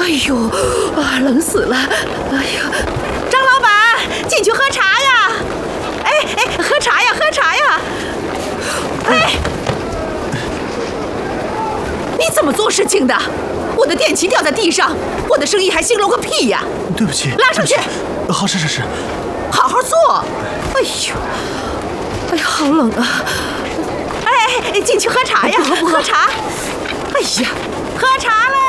哎呦，啊，冷死了！哎呀，张老板，进去喝茶呀！哎，喝茶呀，喝茶呀！哎，你怎么做事情的？我的电旗掉在地上，我的生意还兴隆个屁呀！ 对不起， 拉上去。 好，是。 好好做。哎呦，哎呀，好冷啊！哎，进去喝茶呀，喝茶。哎呀，喝茶了。